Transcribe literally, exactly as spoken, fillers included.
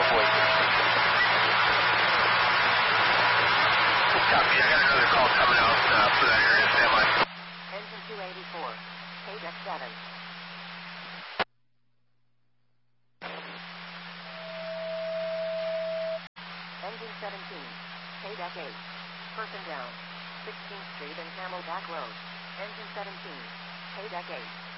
Wait. Copy. I got another call coming out uh, for that area. Stand by. Engine two eighty-four. K deck seven. Engine seventeen. K deck eight. Person down. sixteenth Street and Camelback Road. Engine seventeen. K deck eight.